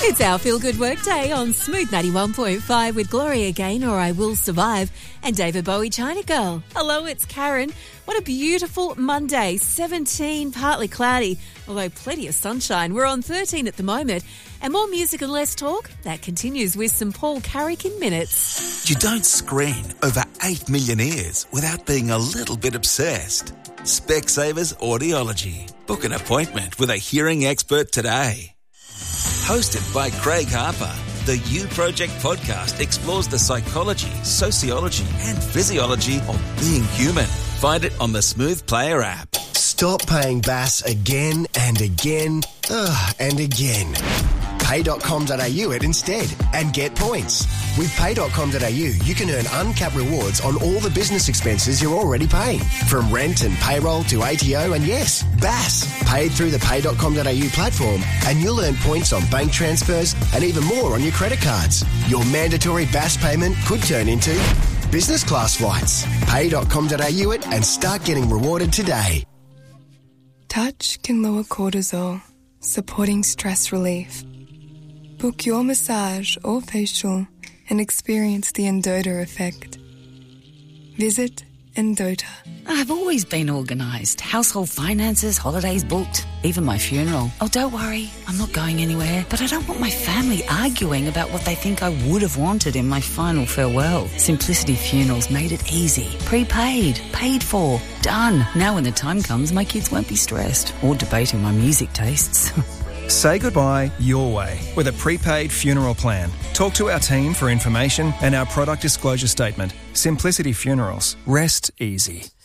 It's our Feel Good Work Day on Smooth 91.5 with Gloria Gaynor, I Will Survive, and David Bowie, China Girl. Hello, it's Karen. What a beautiful Monday. 17, partly cloudy, although plenty of sunshine. We're on 13 at the moment. And more music and less talk. That continues with some Paul Carrick in minutes. You don't screen over 8 million ears without being a little bit obsessed. Specsavers Audiology. Book an appointment with a hearing expert today. Hosted by Craig Harper, the You Project podcast explores the psychology, sociology and physiology of being human. Find it on the Smooth Player app. Stop paying BAS again and again and again. Pay.com.au it instead and get points. With Pay.com.au, you can earn uncapped rewards on all the business expenses you're already paying. From rent and payroll to ATO and yes, BAS. Paid through the Pay.com.au platform and you'll earn points on bank transfers and even more on your credit cards. Your mandatory BAS payment could turn into business class flights. Pay.com.au it and start getting rewarded today. Touch can lower cortisol, supporting stress relief. Book your massage or facial and experience the Endota effect. Visit Endota. I've always been organised. Household finances, holidays booked, even my funeral. Oh, don't worry, I'm not going anywhere. But I don't want my family arguing about what they think I would have wanted in my final farewell. Simplicity Funerals made it easy. Prepaid, paid for, done. Now when the time comes, my kids won't be stressed or debating my music tastes. Say goodbye your way with a prepaid funeral plan. Talk to our team for information and our product disclosure statement. Simplicity Funerals. Rest easy.